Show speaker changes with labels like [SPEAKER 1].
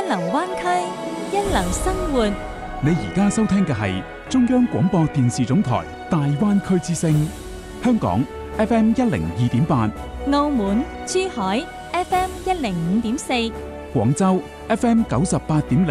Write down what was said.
[SPEAKER 1] 流灣區，一流生活。
[SPEAKER 2] 你而家收聽嘅係中央廣播電視總台大灣區之聲，香港 FM 102.8，
[SPEAKER 1] 澳門、珠海 FM 105.4，
[SPEAKER 2] 廣州 FM 98.0。